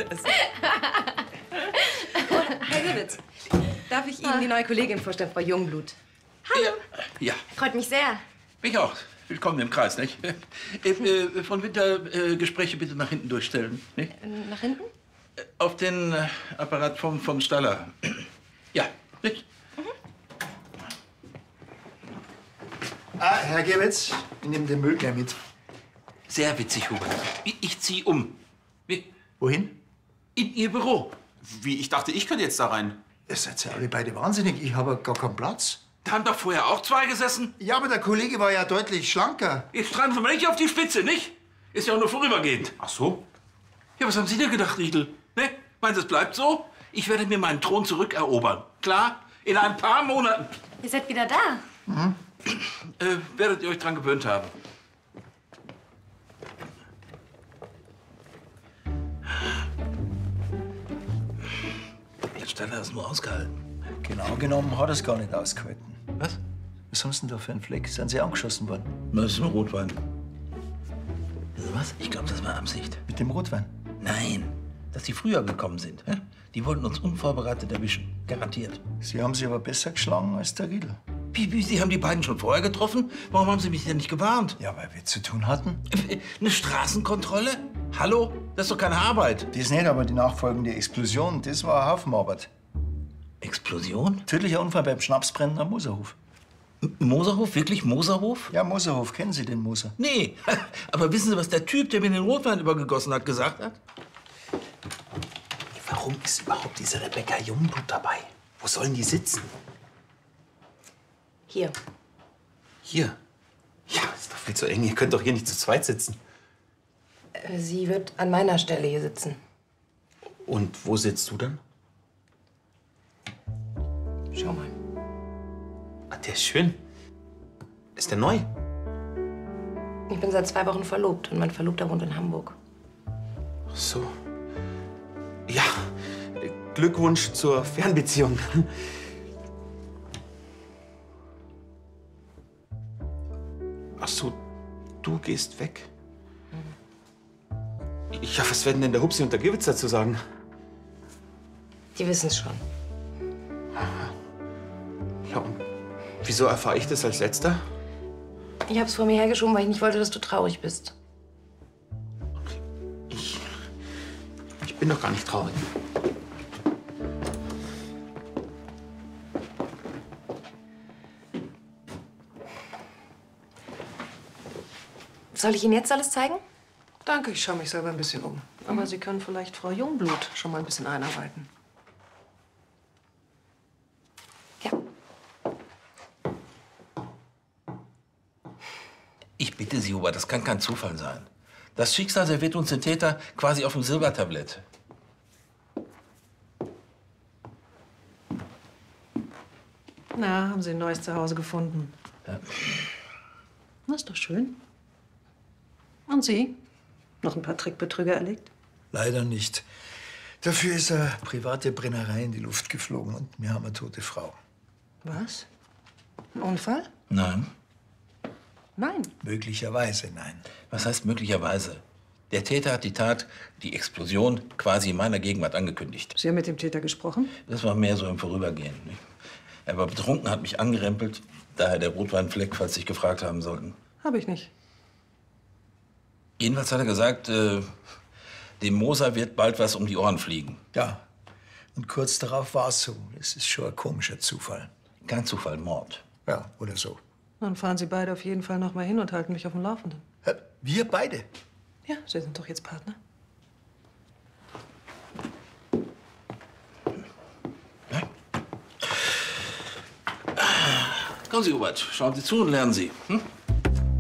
das. Herr Gewitz, darf ich Ihnen die neue Kollegin vorstellen, Frau Jungblut? Hallo. Ja. Freut mich sehr. Mich auch. Willkommen im Kreis, nicht? Von Winter, Gespräche bitte nach hinten durchstellen, nicht? Nach hinten? Auf den Apparat vom Staller. Ja, nicht? Ah, Herr Gewitz, ich nehme den Müll gleich mit. Sehr witzig, Hubert. Ich ziehe um. Wie? Wohin? In Ihr Büro. Wie? Ich dachte, ich könnte jetzt da rein. Ihr seid ja alle beide wahnsinnig. Ich habe gar keinen Platz. Da haben doch vorher auch zwei gesessen. Ja, aber der Kollege war ja deutlich schlanker. Jetzt treiben Sie mal nicht auf die Spitze, nicht? Ist ja auch nur vorübergehend. Ach so? Ja, was haben Sie denn gedacht, Riedel? Ne? Meinen Sie, es bleibt so? Ich werde mir meinen Thron zurückerobern. Klar? In ein paar Monaten. Ihr seid wieder da. Werdet ihr euch dran gewöhnt haben. Der Staller hat es nur ausgehalten. Genau genommen hat er es gar nicht ausgehalten. Was? Was haben Sie denn da für einen Fleck? Sind Sie angeschossen worden? Das ist nur Rotwein. Also was? Ich glaube, das war Absicht. Mit dem Rotwein? Nein, dass Sie früher gekommen sind. Hä? Die wollten uns unvorbereitet erwischen. Garantiert. Sie haben sich aber besser geschlagen als der Riedel. Wie, Sie haben die beiden schon vorher getroffen? Warum haben Sie mich denn nicht gewarnt? Ja, weil wir zu tun hatten. Eine Straßenkontrolle? Hallo? Das ist doch keine Arbeit. Das nicht, aber die nachfolgende Explosion, das war ein Haufen Arbeit. Explosion? Tödlicher Unfall beim Schnapsbrennen am Moserhof. Moserhof? Wirklich Moserhof? Ja, Moserhof. Kennen Sie den Moser? Nee. Aber wissen Sie, was der Typ, der mir den Rotwein übergegossen hat, gesagt hat? Warum ist überhaupt diese Rebecca Jungblut dabei? Wo sollen die sitzen? Hier. Hier? Ja, ist doch viel zu eng. Ihr könnt doch hier nicht zu zweit sitzen. Sie wird an meiner Stelle hier sitzen. Und wo sitzt du dann? Schau mal. Ah, der ist schön. Ist der neu? Ich bin seit 2 Wochen verlobt und mein Verlobter wohnt in Hamburg. Ach so. Ja, Glückwunsch zur Fernbeziehung. Ach so, du gehst weg? Ja, was werden denn der Hupsi und der Gewitz dazu sagen? Die wissen es schon. Ja, und wieso erfahre ich das als Letzter? Ich hab's vor mir hergeschoben, weil ich nicht wollte, dass du traurig bist. Ich bin doch gar nicht traurig. Soll ich Ihnen jetzt alles zeigen? Danke, ich schaue mich selber ein bisschen um. Aber Sie können vielleicht Frau Jungblut schon mal ein bisschen einarbeiten. Ja. Ich bitte Sie, Hubert, das kann kein Zufall sein. Das Schicksal serviert uns den Täter quasi auf dem Silbertablett. Na, haben Sie ein neues Zuhause gefunden? Ja. Das ist doch schön. Und Sie? Noch ein paar Trickbetrüger erlegt? Leider nicht. Dafür ist eine private Brennerei in die Luft geflogen und wir haben eine tote Frau. Was? Ein Unfall? Nein. Nein. Möglicherweise nein. Was heißt möglicherweise? Der Täter hat die Tat, die Explosion, quasi in meiner Gegenwart angekündigt. Sie haben mit dem Täter gesprochen? Das war mehr so im Vorübergehen. Nicht? Er war betrunken, hat mich angerempelt. Daher der Rotweinfleck, falls Sie sich gefragt haben sollten. Habe ich nicht. Jedenfalls hat er gesagt, dem Moser wird bald was um die Ohren fliegen. Ja. Und kurz darauf war es so. Es ist schon ein komischer Zufall. Kein Zufall, Mord. Ja, oder so. Dann fahren Sie beide auf jeden Fall noch mal hin und halten mich auf dem Laufenden. Wir beide? Ja, Sie sind doch jetzt Partner. Kommen Sie, Hubert, schauen Sie zu und lernen Sie. Hm?